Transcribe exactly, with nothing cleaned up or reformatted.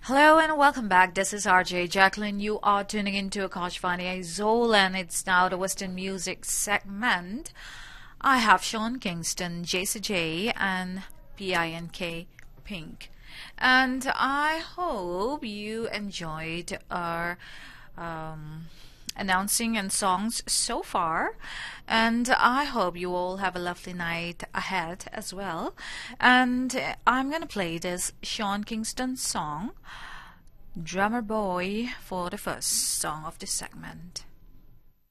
Hello and welcome back. This is R J Jacqueline. You are tuning into Akashvani Aizol, and it's now the Western Music segment. I have Sean Kingston, J C J, and P I N K Pink. And I hope you enjoyed our um, announcing and songs so far. And I hope you all have a lovely night ahead as well. And I'm going to play this Sean Kingston song, Drummer Boy, for the first song of this segment.